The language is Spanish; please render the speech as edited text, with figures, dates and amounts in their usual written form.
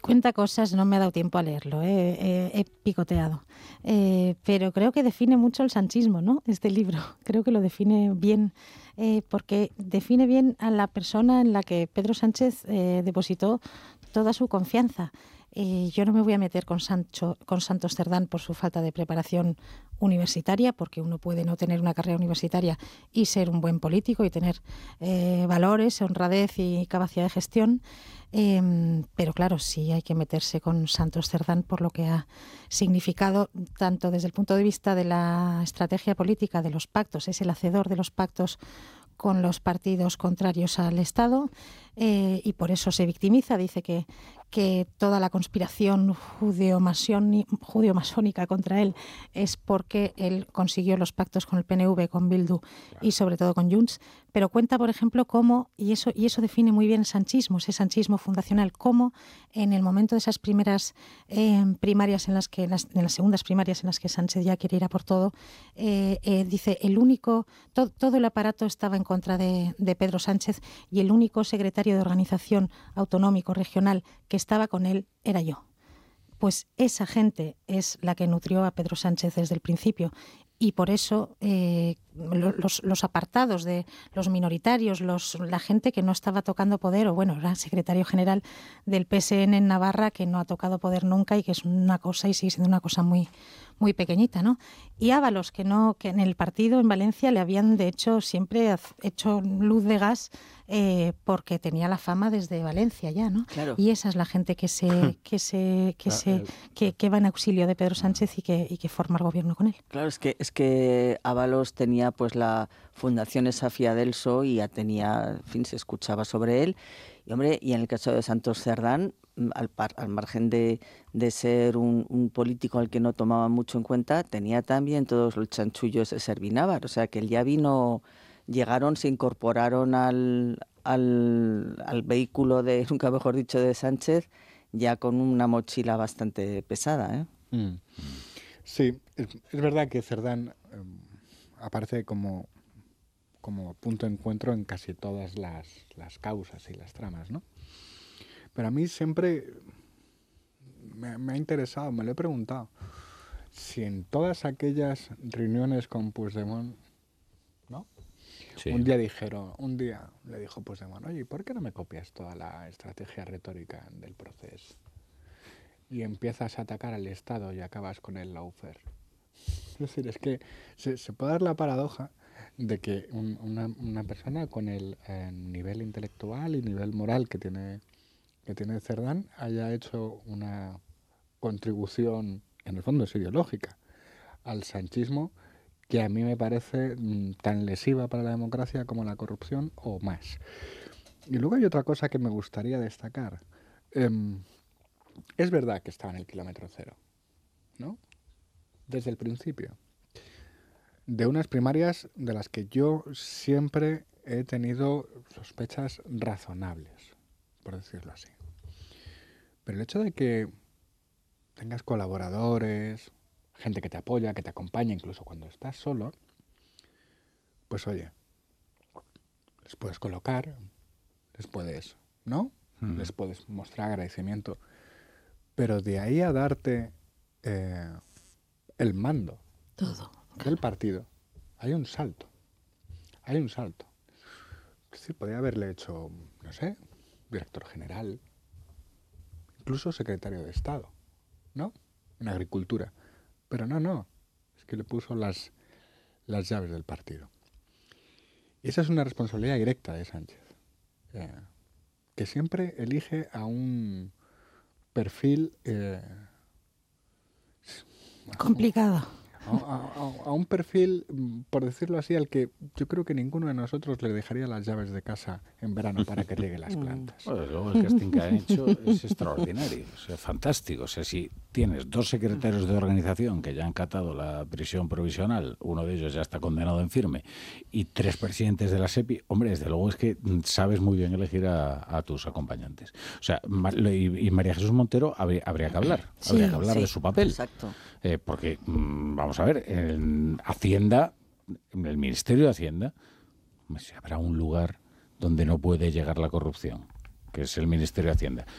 Cuenta cosas, no me ha dado tiempo a leerlo, he picoteado. Pero creo que define mucho el sanchismo, ¿no? Este libro. Creo que lo define bien, porque define bien a la persona en la que Pedro Sánchez depositó toda su confianza. Yo no me voy a meter con Santos Cerdán por su falta de preparación universitaria, porque uno puede no tener una carrera universitaria y ser un buen político y tener valores, honradez y capacidad de gestión. Pero claro, sí hay que meterse con Santos Cerdán por lo que ha significado tanto desde el punto de vista de la estrategia política de los pactos, es el hacedor de los pactos con los partidos contrarios al Estado, y por eso se victimiza, dice que toda la conspiración judeo-masónica contra él es porque él consiguió los pactos con el PNV, con Bildu y sobre todo con Junts, pero cuenta, por ejemplo, cómo, y eso define muy bien el sanchismo, ese sanchismo fundacional, cómo en el momento de esas primeras primarias en las segundas primarias en las que Sánchez ya quiere ir a por todo, dice todo el aparato estaba en contra de Pedro Sánchez y el único secretario de organización autonómico regional que estaba con él era yo. Pues esa gente es la que nutrió a Pedro Sánchez desde el principio y por eso los apartados de los minoritarios, la gente que no estaba tocando poder, o bueno, era secretario general del PSN en Navarra, que no ha tocado poder nunca y que es una cosa y sigue siendo una cosa muy, muy pequeñita, ¿no? Y Ábalos, que en el partido en Valencia le habían de hecho siempre hecho luz de gas porque tenía la fama desde Valencia ya, ¿no? Claro. Y esa es la gente que va en auxilio de Pedro Sánchez y que forma el gobierno con él. Claro, es que Ábalos tenía pues la Fundación Esa Fiadelso y ya tenía, en fin, se escuchaba sobre él. Y hombre, y en el caso de Santos Cerdán, al margen de ser un político al que no tomaba mucho en cuenta, tenía también todos los chanchullos de Servinávar. O sea, que él ya se incorporaron al vehículo de, nunca mejor dicho, de Sánchez, ya con una mochila bastante pesada, ¿eh? Sí, es verdad que Cerdán aparece como punto de encuentro en casi todas las causas y las tramas, ¿no? Pero a mí siempre me ha interesado, me lo he preguntado, si en todas aquellas reuniones con Puigdemont, ¿no? Sí. Un día le dijo Puigdemont, oye, ¿por qué no me copias toda la estrategia retórica del proceso? Y empiezas a atacar al Estado y acabas con el lawfare. Es decir, es que se puede dar la paradoja de que una persona con el nivel intelectual y nivel moral que tiene Cerdán haya hecho una contribución, en el fondo es ideológica, al sanchismo, que a mí me parece tan lesiva para la democracia como la corrupción o más. Y luego hay otra cosa que me gustaría destacar. Es verdad que estaba en el kilómetro cero, ¿no? Desde el principio. De unas primarias de las que yo siempre he tenido sospechas razonables, por decirlo así. Pero el hecho de que tengas colaboradores, gente que te apoya, que te acompaña, incluso cuando estás solo, pues oye, les puedes colocar, les puedes, ¿no? Les puedes mostrar agradecimiento. Pero de ahí a darte el mando del partido, hay un salto. Es decir, podría haberle hecho, no sé, director general, incluso secretario de Estado, ¿no? En agricultura. Pero no, es que le puso las llaves del partido. Y esa es una responsabilidad directa de Sánchez, que siempre elige a un perfil complicado. A un perfil, por decirlo así, al que yo creo que ninguno de nosotros le dejaría las llaves de casa en verano para que riegue las plantas. Bueno, luego el casting que han hecho es extraordinario, es fantástico. O sea, si tienes 2 secretarios de organización que ya han catado la prisión provisional, uno de ellos ya está condenado en firme, y 3 presidentes de la SEPI, hombre, desde luego es que sabes muy bien elegir a tus acompañantes. O sea, y María Jesús Montero habría que hablar, de su papel. Exacto. Porque, vamos a ver, en Hacienda, en el Ministerio de Hacienda, si habrá un lugar donde no puede llegar la corrupción, que es el Ministerio de Hacienda.